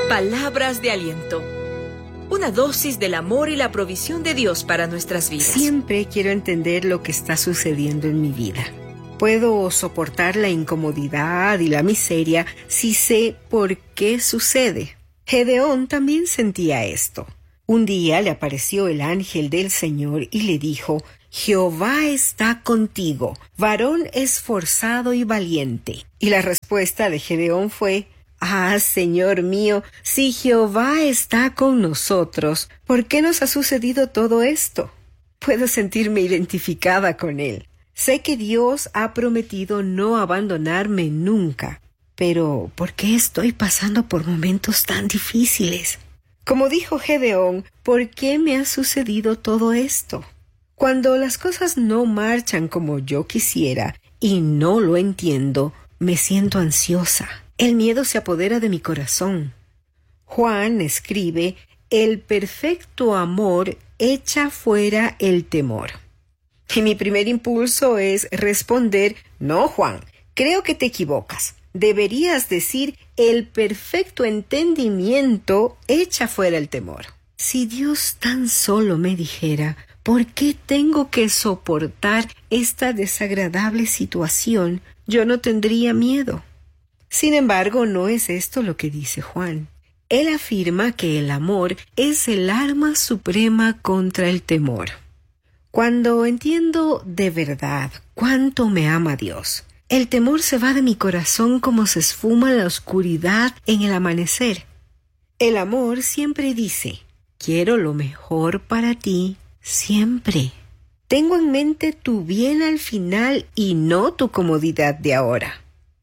Palabras de aliento. Una dosis del amor y la provisión de Dios para nuestras vidas. Siempre quiero entender lo que está sucediendo en mi vida. Puedo soportar la incomodidad y la miseria si sé por qué sucede. Gedeón también sentía esto. Un día le apareció el ángel del Señor y le dijo: Jehová está contigo, varón esforzado y valiente. Y la respuesta de Gedeón fue: Ah, Señor mío, si Jehová está con nosotros, ¿por qué nos ha sucedido todo esto? Puedo sentirme identificada con él. Sé que Dios ha prometido no abandonarme nunca, pero ¿por qué estoy pasando por momentos tan difíciles? Como dijo Gedeón, ¿por qué me ha sucedido todo esto? Cuando las cosas no marchan como yo quisiera y no lo entiendo, me siento ansiosa. El miedo se apodera de mi corazón. Juan escribe: el perfecto amor echa fuera el temor. Y mi primer impulso es responder: no, Juan, creo que te equivocas. Deberías decir: el perfecto entendimiento echa fuera el temor. Si Dios tan solo me dijera: ¿por qué tengo que soportar esta desagradable situación?, yo no tendría miedo. Sin embargo, no es esto lo que dice Juan. Él afirma que el amor es el arma suprema contra el temor. Cuando entiendo de verdad cuánto me ama Dios, el temor se va de mi corazón como se esfuma la oscuridad en el amanecer. El amor siempre dice: quiero lo mejor para ti siempre. Tengo en mente tu bien al final y no tu comodidad de ahora.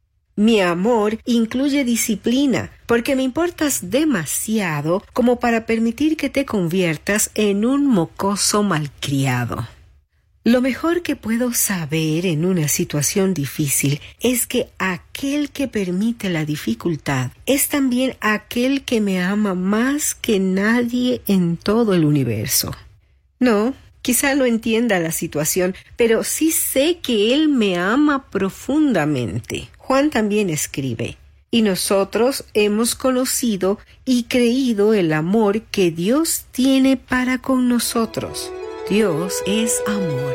Mi amor incluye disciplina, porque me importas demasiado como para permitir que te conviertas en un mocoso malcriado. Lo mejor que puedo saber en una situación difícil es que aquel que permite la dificultad es también aquel que me ama más que nadie en todo el universo. No, quizá no entienda la situación, pero sí sé que Él me ama profundamente. Juan también escribe: y nosotros hemos conocido y creído el amor que Dios tiene para con nosotros. Dios es amor.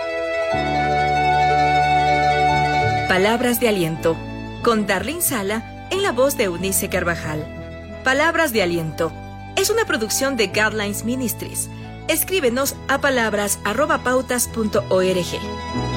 Palabras de aliento, con Darlene Sala en la voz de Eunice Carvajal. Palabras de aliento es una producción de Guidelines Ministries. Escríbenos a palabras@pautas.org.